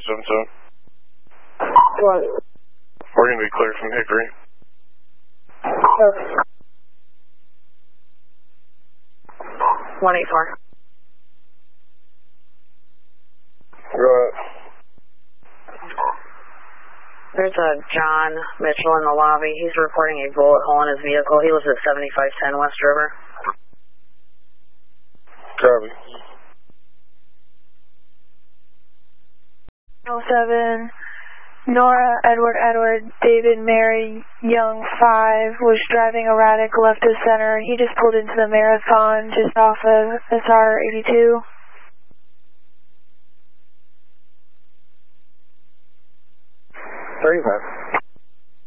77. What? We're going to be cleared from Hickory. Okay. 184. Go ahead. There's a John Mitchell in the lobby. He's reporting a bullet hole in his vehicle. He lives at 7510 West River. Copy. 07, Nora, Edward, David, Mary, Young, 5, was driving erratic left of center. He just pulled into the Marathon just off of SR 82.